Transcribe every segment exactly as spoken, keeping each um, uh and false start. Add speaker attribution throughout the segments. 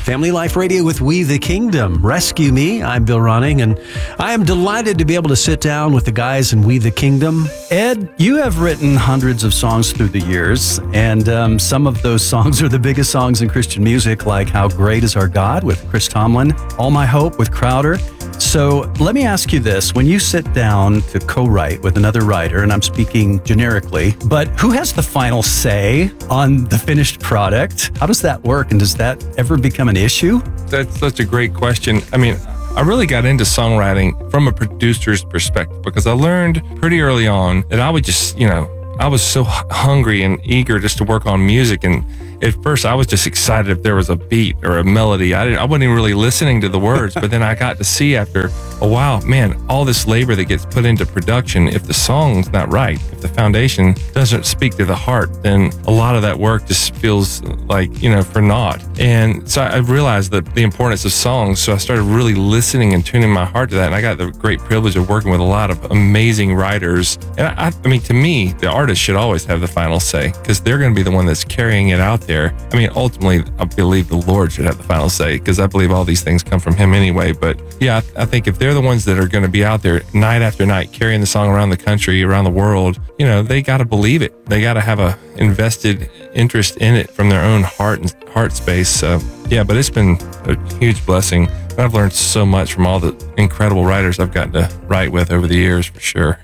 Speaker 1: Family Life Radio with We the Kingdom. Rescue Me. I'm Bill Ronning, and I am delighted to be able to sit down with the guys in We the Kingdom. Ed, you have written hundreds of songs through the years, and um, some of those songs are the biggest songs in Christian music, like How Great Is Our God with Chris Tomlin, All My Hope with Crowder. So let me ask you this. When you sit down to co-write with another writer, and I'm speaking generically, but who has the final say on the finished product? How does that work, and does that ever become an issue?
Speaker 2: That's such a great question. I mean, I really got into songwriting from a producer's perspective because I learned pretty early on that I would just, you know, I was so hungry and eager just to work on music. And at first I was just excited if there was a beat or a melody. I didn't, I wasn't even really listening to the words, but then I got to see after a while, man, all this labor that gets put into production, if the song's not right, if the foundation doesn't speak to the heart, then a lot of that work just feels like, you know, for naught. And so I realized that the importance of songs. So I started really listening and tuning my heart to that. And I got the great privilege of working with a lot of amazing writers. And I, I mean, to me, the artist should always have the final say because they're going to be the one that's carrying it out there. I mean, ultimately, I believe the Lord should have the final say because I believe all these things come from Him anyway. But yeah, I, I think if they're the ones that are going to be out there night after night carrying the song around the country, around the world, you know, they got to believe it. They got to have a invested interest in it from their own heart and heart space. So yeah, but it's been a huge blessing. I've learned so much from all the incredible writers I've gotten to write with over the years, for sure.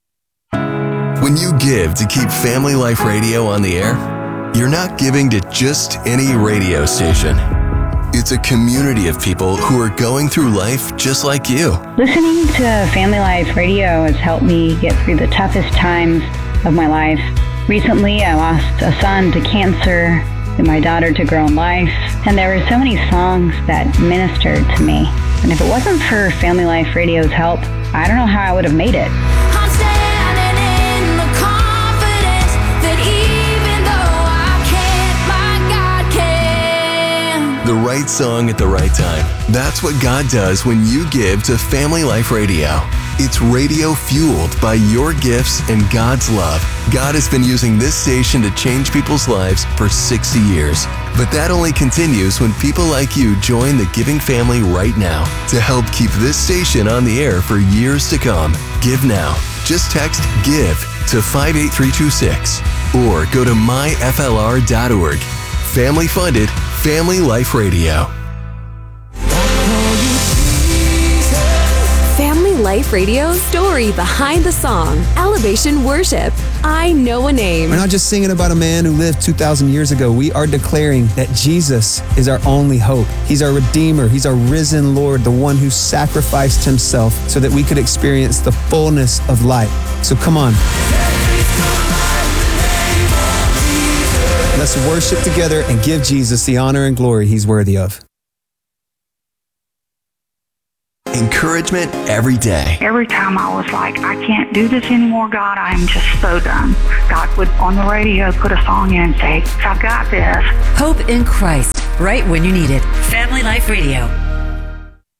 Speaker 3: When you give to keep Family Life Radio on the air, you're not giving to just any radio station. It's a community of people who are going through life just like you.
Speaker 4: Listening to Family Life Radio has helped me get through the toughest times of my life. Recently, I lost a son to cancer and my daughter to her own life, and there were so many songs that ministered to me. And if it wasn't for Family Life Radio's help, I don't know how I would have made it.
Speaker 3: The right song at the right time. That's what God does when you give to Family Life Radio. It's radio fueled by your gifts and God's love. God has been using this station to change people's lives for sixty years. But that only continues when people like you join the giving family right now to help keep this station on the air for years to come. Give now. Just text GIVE to five eight three two six or go to my f l r dot org. Family funded, Family Life Radio.
Speaker 5: Family Life Radio, story behind the song, Elevation Worship. I Know a Name.
Speaker 6: We're not just singing about a man who lived two thousand years ago. We are declaring that Jesus is our only hope. He's our Redeemer. He's our risen Lord, the one who sacrificed Himself so that we could experience the fullness of life. So come on. Let's worship together and give Jesus the honor and glory He's worthy of.
Speaker 3: Encouragement every day.
Speaker 7: Every time I was like, I can't do this anymore, God, I'm just so done. God would, on the radio, put a song in and say, I've got this.
Speaker 8: Hope in Christ, right when you need it. Family Life Radio.